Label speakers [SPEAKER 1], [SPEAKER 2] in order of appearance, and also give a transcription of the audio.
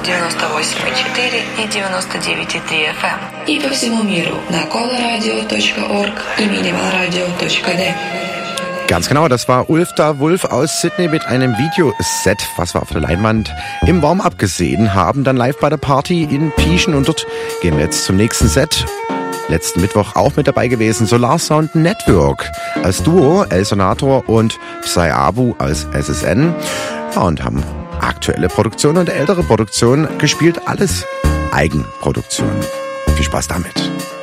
[SPEAKER 1] 98,4 и 99,3 FM. И по всему миру на coloradio.org и minimalradio.de.
[SPEAKER 2] Ganz genau, das war Ulf da Wolf aus Sydney mit einem Videoset, was wir auf der Leinwand im Warm-up gesehen haben, dann live bei der Party in Pieschen, und dort gehen wir jetzt zum nächsten Set. Letzten Mittwoch auch mit dabei gewesen, Solar Sound Network als Duo, El Sonator und Psy Abu als SSN, ja, und haben aktuelle Produktion und ältere Produktion gespielt, alles Eigenproduktion. Viel Spaß damit.